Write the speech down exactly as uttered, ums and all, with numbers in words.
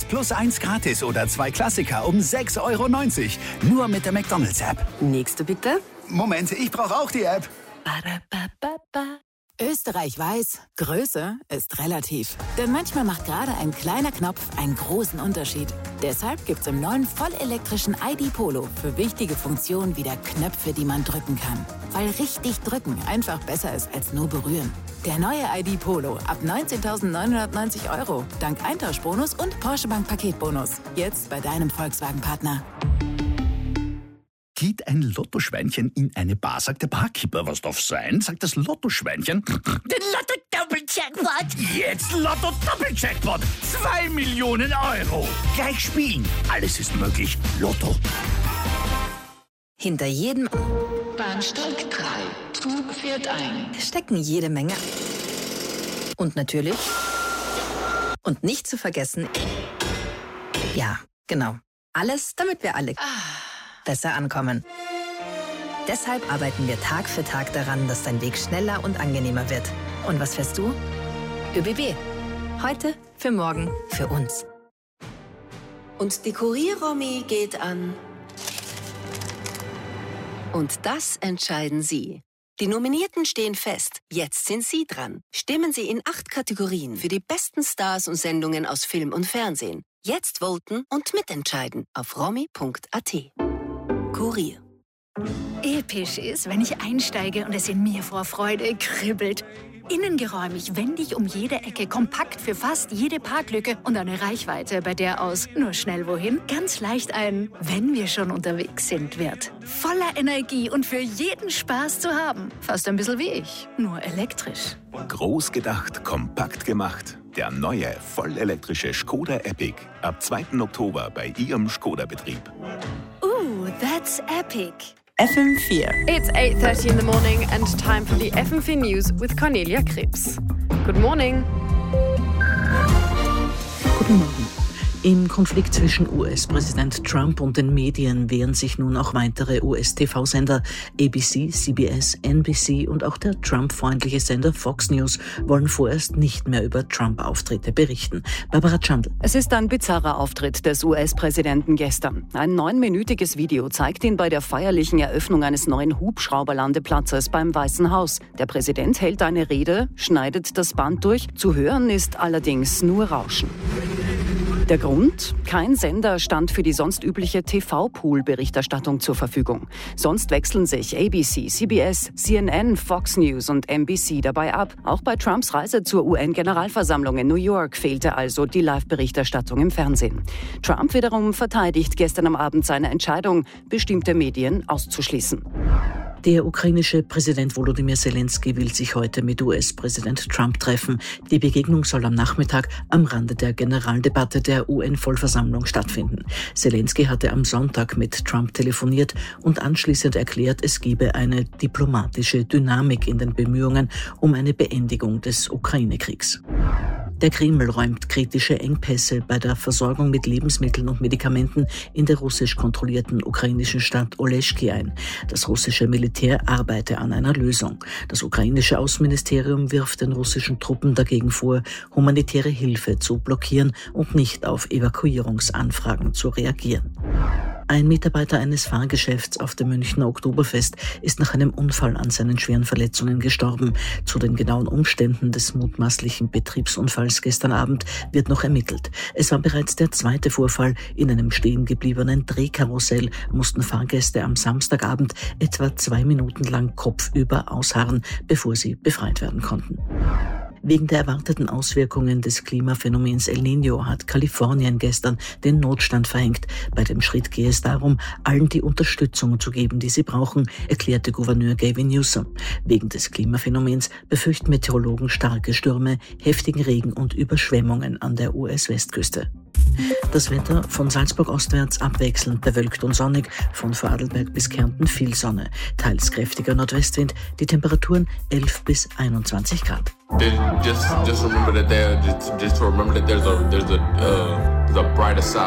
plus eins gratis oder zwei Klassiker um sechs Euro neunzig. Nur mit der McDonald's-App. Nächste bitte. Moment, ich brauche auch die App. Ba-da-ba-ba-ba. Österreich weiß, Größe ist relativ. Denn manchmal macht gerade ein kleiner Knopf einen großen Unterschied. Deshalb gibt's im neuen vollelektrischen I D Polo für wichtige Funktionen wieder Knöpfe, die man drücken kann. Weil richtig drücken einfach besser ist als nur berühren. Der neue I D Polo ab neunzehntausendneunhundertneunzig Euro. Dank Eintauschbonus und Porsche Bank Paketbonus. Jetzt bei deinem Volkswagen-Partner. Geht ein Lottoschweinchen in eine Bar, sagt der Barkeeper, was darf sein? Sagt das Lottoschweinchen. Den Lotto-Doppel-Jackpot! Jetzt Lotto-Doppel-Jackpot! Zwei Millionen Euro! Gleich spielen! Alles ist möglich. Lotto. Hinter jedem Bahnsteig drei. Zug fährt ein. stecken jede Menge. Und natürlich. Und nicht zu vergessen. Ja, genau. Alles, damit wir alle besser ankommen. Deshalb arbeiten wir Tag für Tag daran, dass dein Weg schneller und angenehmer wird. Und was fährst du? ÖBB. Heute, für morgen, für uns. Und die Kurier-Romy geht an. Und das entscheiden Sie. Die Nominierten stehen fest. Jetzt sind Sie dran. Stimmen Sie in acht Kategorien für die besten Stars und Sendungen aus Film und Fernsehen. Jetzt voten und mitentscheiden auf romy punkt a t. Kurier. Episch ist, wenn ich einsteige und es in mir vor Freude kribbelt. Innengeräumig, wendig um jede Ecke, kompakt für fast jede Parklücke und eine Reichweite, bei der aus nur schnell wohin ganz leicht ein "Wenn wir schon unterwegs sind" wird. Voller Energie und für jeden Spaß zu haben. Fast ein bisschen wie ich, nur elektrisch. Groß gedacht, kompakt gemacht. Der neue, vollelektrische Skoda Epic. Ab zweiten Oktober bei Ihrem Skoda-Betrieb. Ooh, that's epic. F M vier. It's eight thirty in the morning and time for the F M vier News with Cornelia Krebs. Good morning. Guten Morgen. Im Konflikt zwischen U S-Präsident Trump und den Medien wehren sich nun auch weitere U S-T V-Sender. A B C, C B S, N B C und auch der Trump-freundliche Sender Fox News wollen vorerst nicht mehr über Trump-Auftritte berichten. Barbara Chandl. Es ist ein bizarrer Auftritt des U S-Präsidenten gestern. Ein neunminütiges Video zeigt ihn bei der feierlichen Eröffnung eines neuen Hubschrauberlandeplatzes beim Weißen Haus. Der Präsident hält eine Rede, schneidet das Band durch. Zu hören ist allerdings nur Rauschen. Der Grund? Kein Sender stand für die sonst übliche T V-Pool-Berichterstattung zur Verfügung. Sonst wechseln sich A B C, C B S, C N N, Fox News und N B C dabei ab. Auch bei Trumps Reise zur U N-Generalversammlung in New York fehlte also die Live-Berichterstattung im Fernsehen. Trump wiederum verteidigt gestern am Abend seine Entscheidung, bestimmte Medien auszuschließen. Der ukrainische Präsident Volodymyr Zelensky will sich heute mit U S-Präsident Trump treffen. Die Begegnung soll am Nachmittag am Rande der Generaldebatte der U N-Vollversammlung stattfinden. Zelensky hatte am Sonntag mit Trump telefoniert und anschließend erklärt, es gebe eine diplomatische Dynamik in den Bemühungen um eine Beendigung des Ukraine-Kriegs. Der Kreml räumt kritische Engpässe bei der Versorgung mit Lebensmitteln und Medikamenten in der russisch kontrollierten ukrainischen Stadt Oleschki ein. Das russische Militär arbeite an einer Lösung. Das ukrainische Außenministerium wirft den russischen Truppen dagegen vor, humanitäre Hilfe zu blockieren und nicht auf Evakuierungsanfragen zu reagieren. Ein Mitarbeiter eines Fahrgeschäfts auf dem Münchner Oktoberfest ist nach einem Unfall an seinen schweren Verletzungen gestorben. Zu den genauen Umständen des mutmaßlichen Betriebsunfalls gestern Abend wird noch ermittelt. Es war bereits der zweite Vorfall. In einem stehen gebliebenen Drehkarussell mussten Fahrgäste am Samstagabend etwa zwei Minuten lang kopfüber ausharren, bevor sie befreit werden konnten. Wegen der erwarteten Auswirkungen des Klimaphänomens El Niño hat Kalifornien gestern den Notstand verhängt. Bei dem Schritt gehe es darum, allen die Unterstützung zu geben, die sie brauchen, erklärte Gouverneur Gavin Newsom. Wegen des Klimaphänomens befürchten Meteorologen starke Stürme, heftigen Regen und Überschwemmungen an der U S-Westküste. Das Wetter von Salzburg ostwärts abwechselnd bewölkt und sonnig, von Vorarlberg bis Kärnten viel Sonne, teils kräftiger Nordwestwind, die Temperaturen elf bis einundzwanzig Grad. Just, just remember that there, just, just remember that there's a, there's a, uh, there's a brighter side.